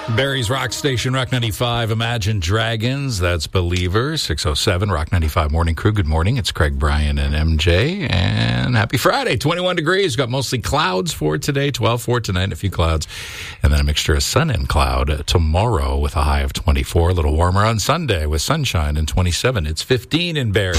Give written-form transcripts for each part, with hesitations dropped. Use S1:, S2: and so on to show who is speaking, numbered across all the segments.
S1: Barry's Rock Station, Rock 95, Imagine Dragons, that's Believer, 607, Rock 95 Morning Crew. Good morning, it's Craig, Brian, and MJ, and happy Friday. 21 degrees, got mostly clouds for today, 12 for tonight, a few clouds, and then a mixture of sun and cloud tomorrow with a high of 24, a little warmer on Sunday with sunshine and 27. It's 15 in Barry.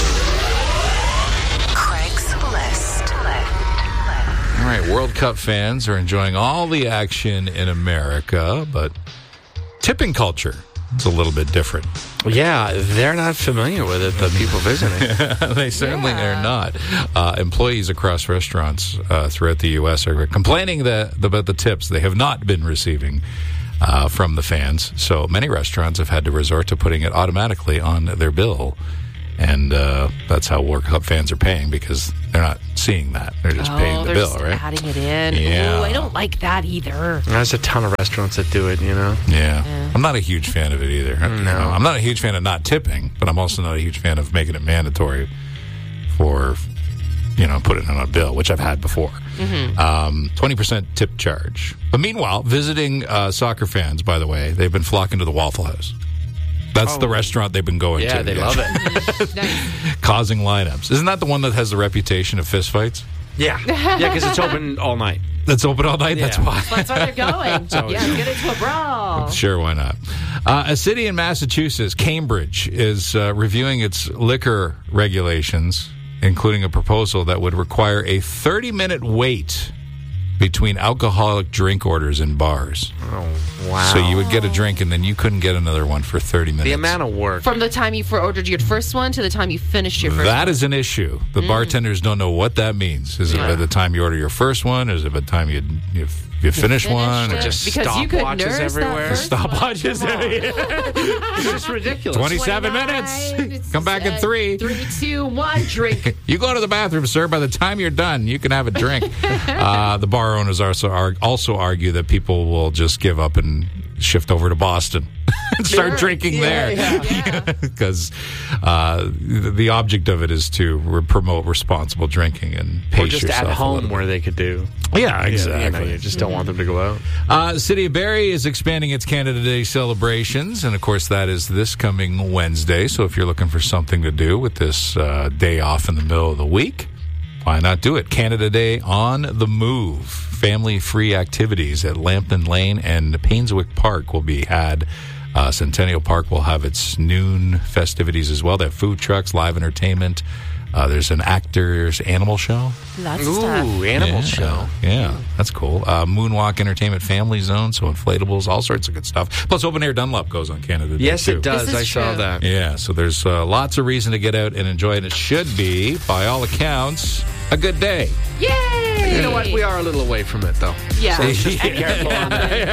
S1: All right, World Cup fans are enjoying all the action in America, but tipping culture is a little bit different.
S2: Yeah, they're not familiar with it, the people visiting.
S1: They certainly are not. Employees across restaurants throughout the U.S. are complaining about the tips they have not been receiving from the fans. So many restaurants have had to resort to putting it automatically on their bill. And that's how World Cup fans are paying, because they're not seeing that. They're just paying the bill, right?
S3: Adding it in.
S1: Yeah.
S3: Ooh, I don't like that either.
S2: There's a ton of restaurants that do it, you know?
S1: Yeah. I'm not a huge fan of it either.
S2: No.
S1: You know, I'm not a huge fan of not tipping, but I'm also not a huge fan of making it mandatory for, putting it on a bill, which I've had before. 20% tip charge. But meanwhile, visiting soccer fans, by the way, they've been flocking to the Waffle House. That's the restaurant they've been going to.
S2: Yeah, they love it.
S3: Nice.
S1: Causing lineups. Isn't that the one that has the reputation of fistfights?
S2: Yeah. Yeah, because it's open all night.
S1: That's open all night?
S2: Yeah.
S1: That's why.
S3: That's why they're going. Get into a brawl.
S1: Sure, why not? A city in Massachusetts, Cambridge, is reviewing its liquor regulations, including a proposal that would require a 30-minute wait between alcoholic drink orders in bars.
S2: Oh, wow.
S1: So you would get a drink and then you couldn't get another one for 30 minutes.
S2: The amount of work.
S3: From the time you ordered your first one to the time you finished your first one.
S1: That is an issue. The bartenders don't know what that means. Is it by the time you order your first one? Is it by the time you finish one? Or
S2: just
S3: because you could
S2: stopwatches
S3: nurse
S2: everywhere.
S3: That first
S1: Stopwatches.
S2: It's just ridiculous.
S1: 27 minutes. Come back in 3.
S3: 3, 2, 1, drink.
S1: You go to the bathroom, sir. By the time you're done, you can have a drink. The bar owners also argue that people will just give up and shift over to Boston and start drinking there. Because the object of it is to promote responsible drinking and pace
S2: Or just
S1: yourself
S2: at
S1: a
S2: home
S1: little
S2: where
S1: bit.
S2: they could do.
S1: Yeah, exactly.
S2: You just don't want them to go out.
S1: The City of Barrie is expanding its Canada Day celebrations, and of course that is this coming Wednesday. So if you're looking for something to do with this day off in the middle of the week, why not do it? Canada Day on the Move. Family-free activities at Lambton Lane and Painswick Park will be had. Centennial Park will have its noon festivities as well. They have food trucks, live entertainment. There's an actor's animal show.
S3: Lots of stuff.
S2: Ooh, animal show.
S1: Yeah, that's cool. Moonwalk Entertainment Family Zone, so inflatables, all sorts of good stuff. Plus, Open Air Dunlop goes on Canada Day,
S2: Yes,
S1: too.
S2: it does.
S3: This is
S2: I saw
S3: true.
S2: that.
S1: Yeah, so there's lots of reason to get out and enjoy it. It should be, by all accounts, a good day.
S3: Yay!
S2: You know what? We are a little away from it, though.
S3: Yeah.
S2: So just be careful on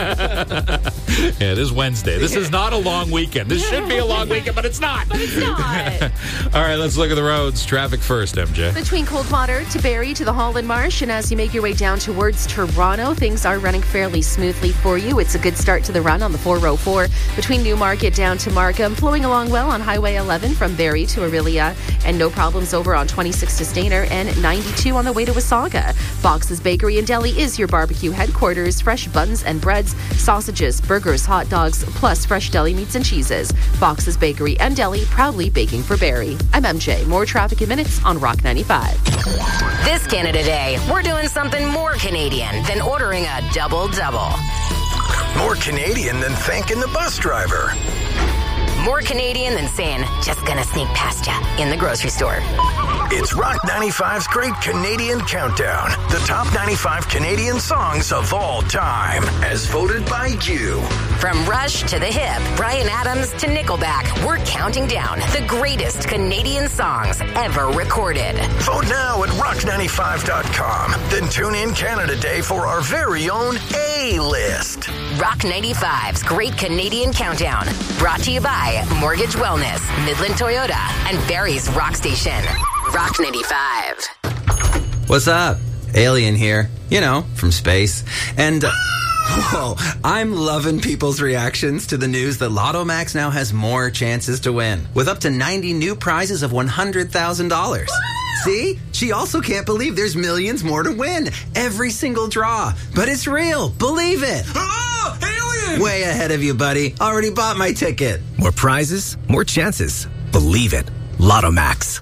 S2: that.
S1: Yeah, it is Wednesday. This is not a long weekend. This should be a long weekend, but it's not.
S3: But it's not.
S1: All right, let's look at the roads. Traffic first, MJ.
S4: Between Coldwater to Barrie to the Holland Marsh, and as you make your way down towards Toronto, things are running fairly smoothly for you. It's a good start to the run on the 404 between Newmarket down to Markham, flowing along well on Highway 11 from Barrie to Aurelia, and no problems over on 26 to Stayner and 92 on the way to Wasaga. Fox's Bakery and Deli is your barbecue headquarters. Fresh buns and breads, sausages, burgers, hot dogs, plus fresh deli meats and cheeses. Fox's Bakery and Deli, proudly baking for Barrie. I'm MJ. More traffic in minutes on Rock 95.
S5: This Canada Day, we're doing something more Canadian than ordering a double-double.
S6: More Canadian than thanking the bus driver.
S5: More Canadian than saying, just gonna sneak past ya in the grocery store.
S6: It's Rock 95's Great Canadian Countdown. The top 95 Canadian songs of all time, as voted by you.
S5: From Rush to The Hip, Bryan Adams to Nickelback, we're counting down the greatest Canadian songs ever recorded.
S6: Vote now at rock95.com. Then tune in Canada Day for our very own A-list.
S5: Rock 95's Great Canadian Countdown, brought to you by Mortgage Wellness, Midland Toyota, and Barrie's Rock Station. Rock 95.
S7: What's up? Alien here. You know, from space. And, whoa, I'm loving people's reactions to the news that Lotto Max now has more chances to win, with up to 90 new prizes of $100,000. See? She also can't believe there's millions more to win. Every single draw. But it's real. Believe it.
S6: Oh, Alien!
S7: win! Way ahead of you, buddy. Already bought my ticket.
S8: More prizes, more chances. Believe it. Lotto Max.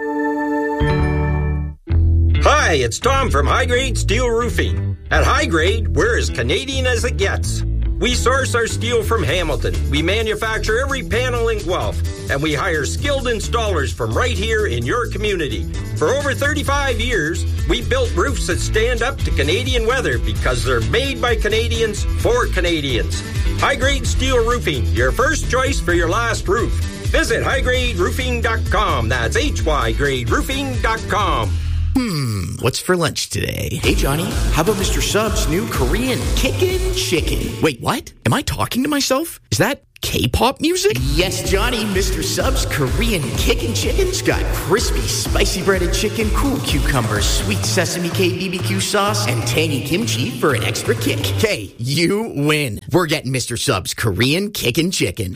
S9: Hi, it's Tom from High Grade Steel Roofing. At High Grade, we're as Canadian as it gets. We source our steel from Hamilton. We manufacture every panel in Guelph. And we hire skilled installers from right here in your community. For over 35 years, we built roofs that stand up to Canadian weather because they're made by Canadians for Canadians. High Grade Steel Roofing, your first choice for your last roof. Visit highgraderoofing.com. That's hygraderoofing.com.
S10: What's for lunch today? Hey, Johnny, how about Mr. Sub's new Korean Kickin' Chicken? Wait, what? Am I talking to myself? Is that K-pop music? Yes, Johnny, Mr. Sub's Korean Kickin' Chicken's got crispy, spicy breaded chicken, cool cucumbers, sweet sesame cake BBQ sauce, and tangy kimchi for an extra kick. Hey, you win. We're getting Mr. Sub's Korean Kickin' Chicken.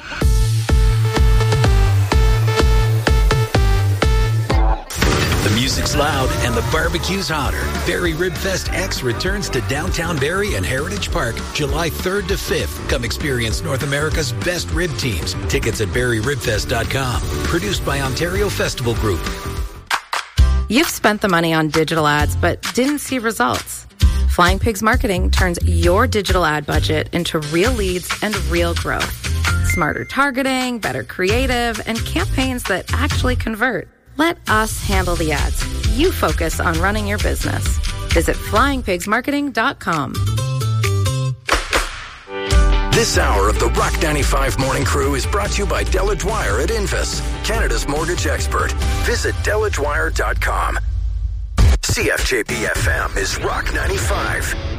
S8: The music's loud and the barbecue's hotter. Barrie Ribfest X returns to downtown Barrie and Heritage Park July 3rd to 5th. Come experience North America's best rib teams. Tickets at barrieribfest.com. Produced by Ontario Festival Group.
S4: You've spent the money on digital ads but didn't see results. Flying Pigs Marketing turns your digital ad budget into real leads and real growth. Smarter targeting, better creative, and campaigns that actually convert. Let us handle the ads. You focus on running your business. Visit flyingpigsmarketing.com.
S6: This hour of the Rock 95 Morning Crew is brought to you by Della Dwyer at Invus, Canada's mortgage expert. Visit DellaDwyer.com. CFJP FM is Rock 95.